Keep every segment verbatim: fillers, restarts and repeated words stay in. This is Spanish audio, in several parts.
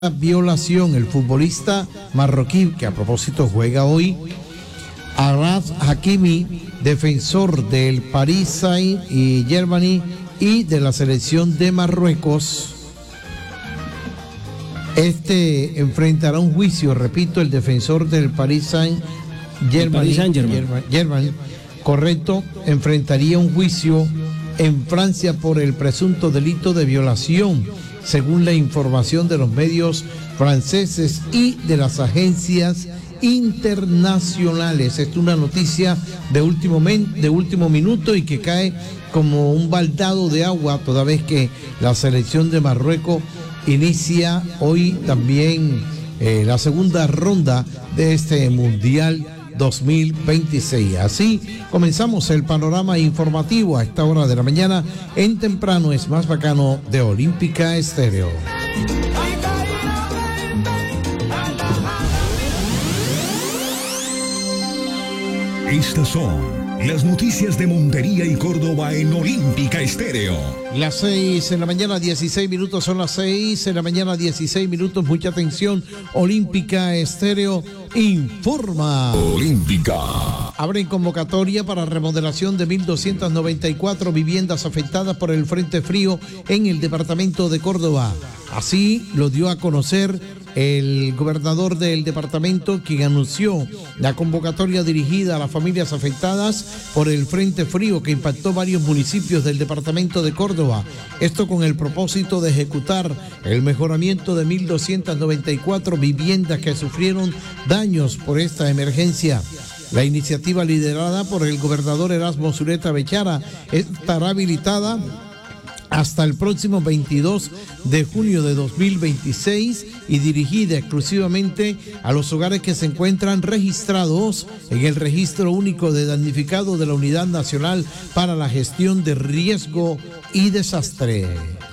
violación. El futbolista marroquí, que a propósito juega hoy, Aras Hakimi, defensor del Paris Saint-Germain y de la selección de Marruecos, este enfrentará un juicio, repito, el defensor del Paris Saint-Germain, Saint correcto, enfrentaría un juicio en Francia por el presunto delito de violación, según la información de los medios franceses y de las agencias internacionales. Esta es una noticia de último, de último minuto y que cae como un baldado de agua, toda vez que la selección de Marruecos inicia hoy también eh, la segunda ronda de este Mundial dos mil veintiséis. Así comenzamos el panorama informativo a esta hora de la mañana en Temprano es Más Bacano de Olímpica Estéreo. Estas son las noticias de Montería y Córdoba en Olímpica Estéreo. Las seis de la mañana, dieciséis minutos, son las seis de la mañana, dieciséis minutos. Mucha atención, Olímpica Estéreo informa. Olímpica. Abren convocatoria para remodelación de mil doscientas noventa y cuatro viviendas afectadas por el Frente Frío en el departamento de Córdoba. Así lo dio a conocer el gobernador del departamento, quien anunció la convocatoria dirigida a las familias afectadas por el Frente Frío que impactó varios municipios del departamento de Córdoba. Esto con el propósito de ejecutar el mejoramiento de mil doscientas noventa y cuatro viviendas que sufrieron daños por esta emergencia. La iniciativa, liderada por el gobernador Erasmo Zuleta Bechara, estará habilitada hasta el próximo veintidós de junio de dos mil veintiséis y dirigida exclusivamente a los hogares que se encuentran registrados en el Registro Único de Damnificados de la Unidad Nacional para la Gestión de Riesgo y Desastre.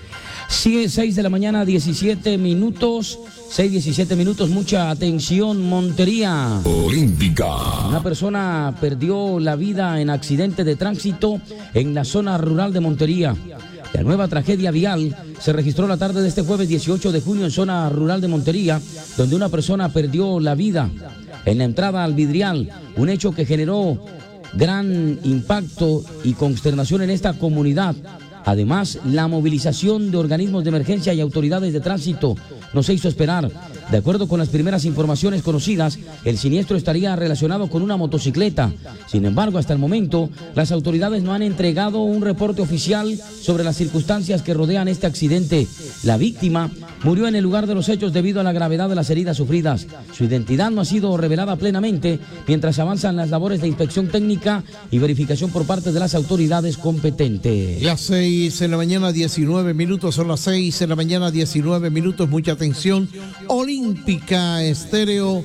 Sigue seis de la mañana, diecisiete minutos, seis, diecisiete minutos, mucha atención, Montería. Olímpica. Una persona perdió la vida en accidente de tránsito en la zona rural de Montería. La nueva tragedia vial se registró la tarde de este jueves dieciocho de junio en zona rural de Montería, donde una persona perdió la vida en la entrada al Vidrial, un hecho que generó gran impacto y consternación en esta comunidad. Además, la movilización de organismos de emergencia y autoridades de tránsito no se hizo esperar. De acuerdo con las primeras informaciones conocidas, el siniestro estaría relacionado con una motocicleta. Sin embargo, hasta el momento, las autoridades no han entregado un reporte oficial sobre las circunstancias que rodean este accidente. La víctima murió en el lugar de los hechos debido a la gravedad de las heridas sufridas. Su identidad no ha sido revelada plenamente mientras avanzan las labores de inspección técnica y verificación por parte de las autoridades competentes. Las seis de la mañana, diecinueve minutos, son las seis de la mañana, diecinueve minutos. Mucha atención, Olímpica Estéreo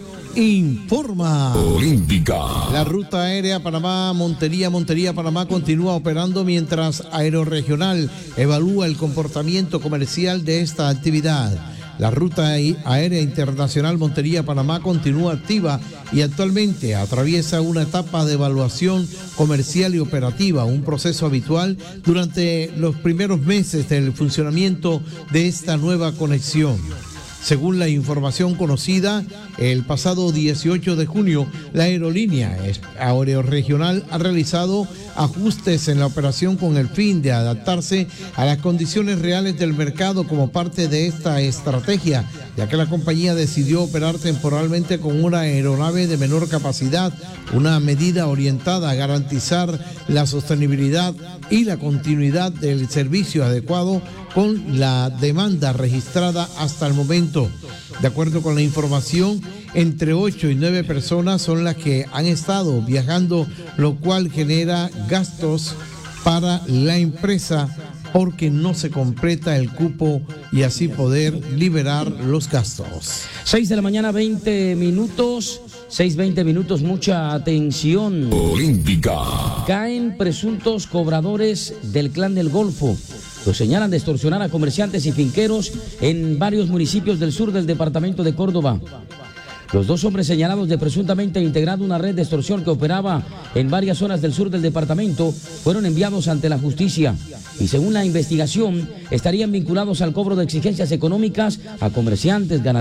informa. Olímpica. La ruta aérea Panamá-Montería, Montería-Panamá continúa operando mientras Aeroregional evalúa el comportamiento comercial de esta actividad. La ruta aérea internacional Montería-Panamá continúa activa y actualmente atraviesa una etapa de evaluación comercial y operativa, un proceso habitual durante los primeros meses del funcionamiento de esta nueva conexión. Según la información conocida, el pasado dieciocho de junio, la aerolínea Aeroregional ha realizado ajustes en la operación con el fin de adaptarse a las condiciones reales del mercado como parte de esta estrategia, ya que la compañía decidió operar temporalmente con una aeronave de menor capacidad, una medida orientada a garantizar la sostenibilidad y la continuidad del servicio adecuado con la demanda registrada hasta el momento. De acuerdo con la información, entre ocho y nueve personas son las que han estado viajando, lo cual genera gastos para la empresa porque no se completa el cupo y así poder liberar los gastos. seis de la mañana, veinte minutos, seis, veinte minutos, mucha atención. Olímpica. Caen presuntos cobradores del Clan del Golfo. Los señalan de extorsionar a comerciantes y finqueros en varios municipios del sur del departamento de Córdoba. Los dos hombres señalados de presuntamente integrar una red de extorsión que operaba en varias zonas del sur del departamento fueron enviados ante la justicia y según la investigación estarían vinculados al cobro de exigencias económicas a comerciantes, ganaderos